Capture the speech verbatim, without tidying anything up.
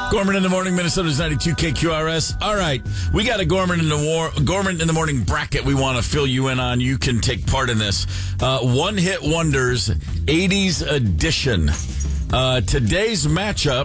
Gorman in the morning, Minnesota's ninety-two K Q R S. All right, we got a Gorman in the war, Gorman in the morning bracket we want to fill you in on. You can take part in this. Uh, One Hit Wonders, eighties edition. Uh, today's matchup